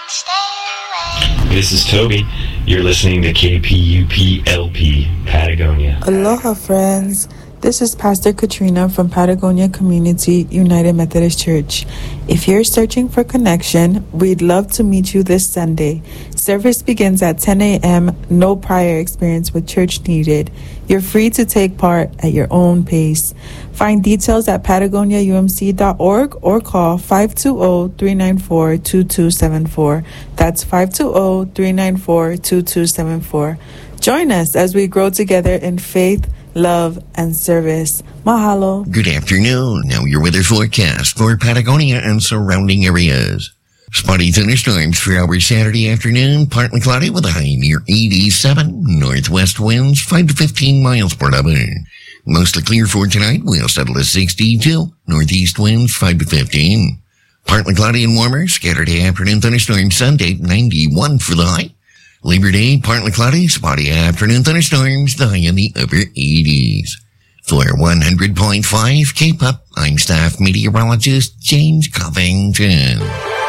This is Toby. You're listening to KPUP-LP, Patagonia. Aloha, friends. This is Pastor Katrina from Patagonia Community United Methodist Church. If you're searching for connection, we'd love to meet you this Sunday. Service begins at 10 a.m., no prior experience with church needed. You're free to take part at your own pace. Find details at patagoniaumc.org or call 520-394-2274. That's 520-394-2274. Join us as we grow together in faith, love, and service. Mahalo. Good afternoon. Now your weather forecast for Patagonia and surrounding areas. Spotty thunderstorms for our Saturday afternoon. Partly cloudy with a high near 87. Northwest winds 5 to 15 miles per hour. Mostly clear for tonight. We'll settle at 62. Northeast winds 5 to 15. Partly cloudy and warmer. Scattered afternoon thunderstorms Sunday 91 for the high. Labor Day, partly cloudy, spotty afternoon thunderstorms, the high in the upper 80s. For 100.5 K-Pop, I'm staff meteorologist James Covington.